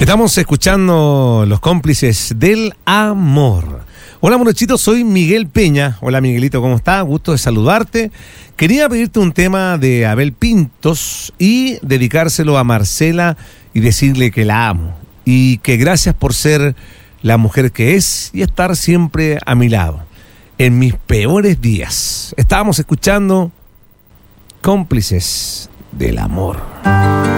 Estamos escuchando Los Cómplices del Amor. Hola, Morochito, soy Miguel Peña. Hola, Miguelito, ¿cómo estás? Gusto de saludarte. Quería pedirte un tema de Abel Pintos y dedicárselo a Marcela y decirle que la amo y que gracias por ser la mujer que es y estar siempre a mi lado en mis peores días. Estábamos escuchando Cómplices del Amor.